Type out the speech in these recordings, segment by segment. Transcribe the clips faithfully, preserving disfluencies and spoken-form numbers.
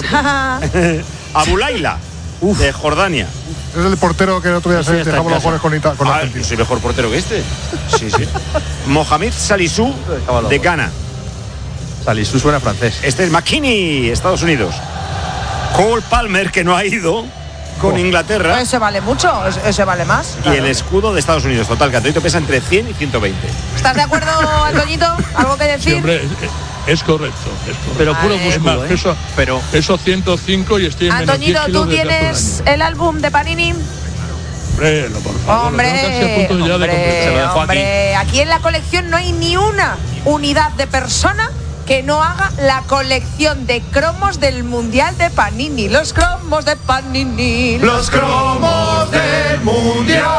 Abulaila, de Jordania. Es el portero que el otro día se dejamos los goles con, Ita- con ah, Argentina. Soy mejor portero que este. Sí, sí. Mohamed Salisu, de Ghana. Salisu suena francés. Este es McKinney, Estados Unidos. Cole Palmer, que no ha ido con oh. Inglaterra. Ese vale mucho, ese vale más. Y claro. El escudo de Estados Unidos. Total, que Antoñito pesa entre cien y ciento veinte. ¿Estás de acuerdo, Antoñito? ¿Algo que decir? Sí, hombre, es, es correcto, es correcto. Pero puro vale. músculo, más, ¿eh? Eso, pero eso ciento cinco y estoy en menos Antoñito, diez kilos ¿tú desde tienes el álbum de Panini? Hombre, no, por favor. Hombre, casi a punto ya hombre, de se lo dejo hombre. aquí. Aquí en la colección no hay ni una unidad de persona que no haga la colección de cromos del Mundial de Panini. Los cromos de Panini. Los cromos del Mundial.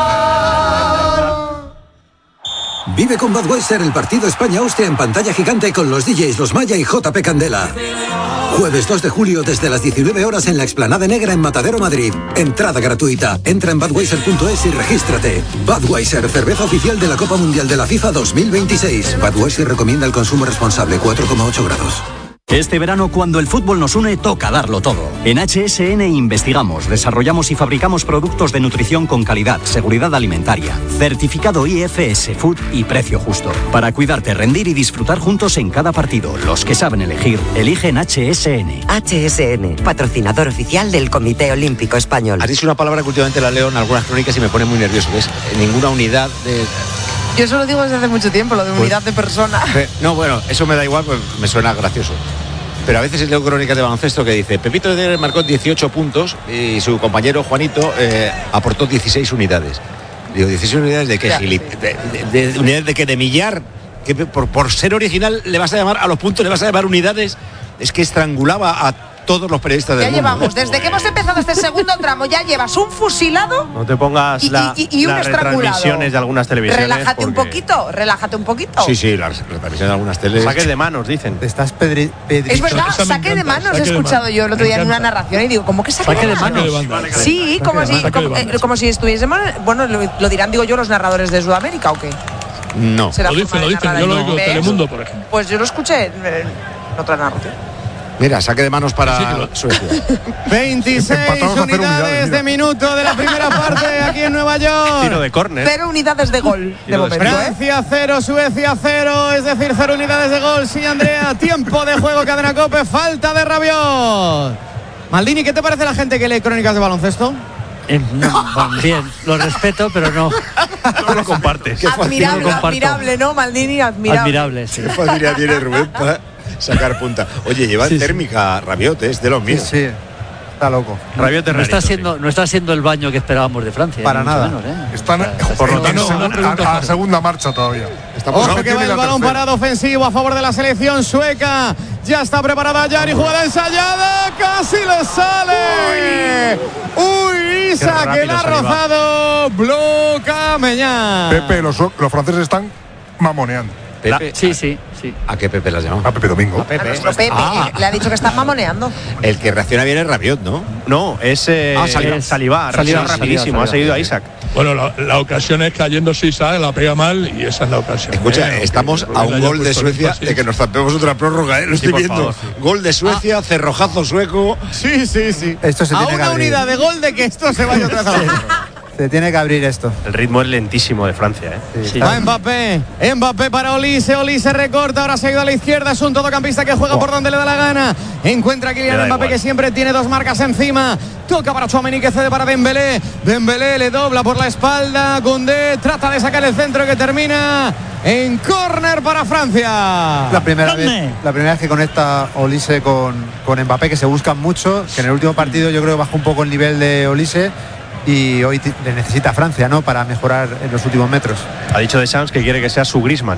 Vive con Budweiser el partido España-Austria en pantalla gigante con los D Js Los Maya y J P Candela. Jueves dos de julio desde las diecinueve horas en la Explanada Negra en Matadero, Madrid. Entrada gratuita. Entra en budweiser punto es y regístrate. Budweiser, cerveza oficial de la Copa Mundial de la FIFA dos mil veintiséis. Budweiser recomienda el consumo responsable, cuatro coma ocho grados. Este verano, cuando el fútbol nos une, toca darlo todo. En H S N investigamos, desarrollamos y fabricamos productos de nutrición con calidad, seguridad alimentaria, certificado I F S Food y precio justo. Para cuidarte, rendir y disfrutar juntos en cada partido. Los que saben elegir, eligen H S N. H S N, patrocinador oficial del Comité Olímpico Español. Has dicho una palabra que últimamente la leo en algunas crónicas y me pone muy nervioso, que es ninguna unidad de... Yo eso lo digo desde hace mucho tiempo, lo de unidad pues, de persona. No, bueno, eso me da igual, pues me suena gracioso. Pero a veces leo crónicas de baloncesto que dice Pepito de marcó dieciocho puntos y su compañero Juanito eh, aportó dieciséis unidades. Digo, ¿dieciséis unidades de qué? De, de, de, ¿Unidades de qué? ¿De millar? Que por, por ser original le vas a llamar a los puntos, le vas a llamar unidades. Es que estrangulaba a todos los periodistas del ya mundo. Ya llevamos, desde que hemos empezado este segundo tramo, ya llevas un fusilado. No te pongas y, la, y, y un las retransmisiones de algunas televisiones. Relájate un poquito, relájate un poquito. Sí, sí, las retransmisiones de algunas teles. Saques de manos, dicen. Te estás pedri, pedri Es verdad, saque de manos he escuchado yo el otro día en una narración y digo, ¿cómo que saque, saque de manos? De manos? Sí, saque como, si, como, eh, como si estuviésemos, bueno, lo, lo dirán, digo yo, los narradores de Sudamérica, ¿o qué? No. Lo dicen, lo dicen, yo lo digo, Telemundo, por ejemplo. Pues yo lo escuché en, en otra narración. Mira, saque de manos para sí, claro. Suecia. veintiséis unidades, unidades de minuto de la primera parte aquí en Nueva York. Tiro de córner. Cero unidades de gol de momento. Francia ¿eh? cero, Suecia cero, es decir, cero unidades de gol. Sí, Andrea, tiempo de juego, Cadena COPE, falta de Rabiot. Maldini, ¿qué te parece la gente que lee crónicas de baloncesto? Eh, no, bien, lo respeto, pero no. No lo compartes. Admirable, no admirable, ¿no, Maldini? Admirable. Admirable, sí. Qué facilidad tiene Rubén para sacar punta. Oye, lleva sí, térmica sí. Rabiot, es de los míos. Sí, sí. Está loco. Rabiot no está siendo, no está siendo el baño que esperábamos de Francia. Para nada. Menos, ¿eh? Están por lo tanto a, a segunda marcha todavía. Ojo no, que va el balón tercera. Parado ofensivo a favor de la selección sueca. Ya está preparada Yari, jugada ensayada, casi le sale. Uy, Isa que la ha rozado. Bloca Meñán. Pepe, los, los franceses están mamoneando. Pepe, la, sí, sí, sí. ¿A qué Pepe las llamamos? A Pepe Domingo. A Pepe. A nuestro Pepe. Ah. Le ha dicho que está mamoneando. El que reacciona bien es Rabiot, ¿no? No, es, eh, ah, Saliba. es Saliba. Saliba rapidísimo, Saliba, ha seguido a Isaac. Bueno, la, la ocasión es cayéndose Isaac, la pega mal y esa es la ocasión. Escucha, eh, estamos a un gol de Suecia de que nos zampemos otra prórroga, ¿eh? Lo estoy sí, viendo. Favor, sí. Gol de Suecia, ah. cerrojazo sueco. Sí, sí, sí. Esto se a tiene una que abrir. Unidad de gol de que esto se vaya otra vez. Se tiene que abrir esto. El ritmo es lentísimo de Francia, ¿eh? Sí, va Mbappé, Mbappé para Olise, Olise recorta, ahora se ha ido a la izquierda, es un todocampista que juega oh. por donde le da la gana. Encuentra a Kylian Mbappé igual. Que siempre tiene dos marcas encima. Toca para Tchouaméni que cede para Dembélé. Dembélé le dobla por la espalda. Koundé trata de sacar el centro que termina en córner para Francia. La primera vez, la primera vez que conecta Olise con, con Mbappé, que se buscan mucho, que en el último partido yo creo que bajó un poco el nivel de Olise. Y hoy le necesita Francia, ¿no? Para mejorar en los últimos metros. Ha dicho Deschamps que quiere que sea su Griezmann.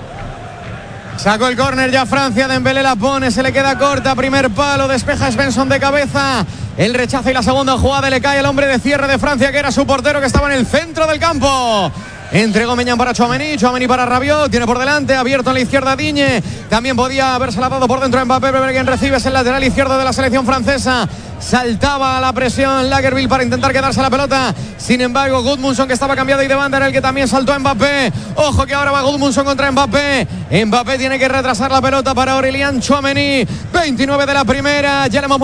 Sacó el córner ya Francia, Dembélé la pone, se le queda corta, primer palo, despeja Svensson de cabeza. El rechazo y la segunda jugada le cae al hombre de cierre de Francia, que era su portero, que estaba en el centro del campo. Entregó Meñán para Tchouaméni, Tchouaméni para Rabiot, tiene por delante, abierto a la izquierda Digne, también podía haberse la dado por dentro a Mbappé, pero quien recibe es el lateral izquierdo de la selección francesa. Saltaba a la presión Lagerbielke para intentar quedarse la pelota, sin embargo Gudmundsson, que estaba cambiado y de banda, era el que también saltó a Mbappé. Ojo que ahora va Gudmundsson contra Mbappé. Mbappé tiene que retrasar la pelota para Aurélien Tchouaméni. veintinueve de la primera, ya le hemos